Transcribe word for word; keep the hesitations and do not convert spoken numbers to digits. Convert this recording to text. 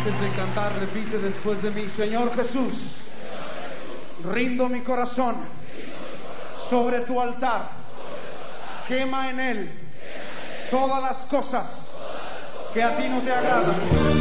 Antes de cantar, repite después de mí: Señor Jesús, rindo mi corazón sobre tu altar, quema en él todas las cosas que a ti no te agradan.